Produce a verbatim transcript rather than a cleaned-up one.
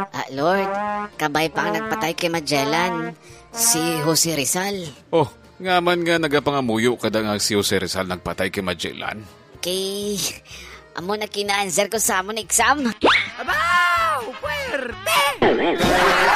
Ah, Lord, kabay pa ang nagpatay kay Magellan, si Jose Rizal. Oh, nga man nga nagapangamuyo kada nga si Jose Rizal nagpatay kay Magellan. Kay, amo na kina-answer ko sa amon exam. Abaw! Puwerte!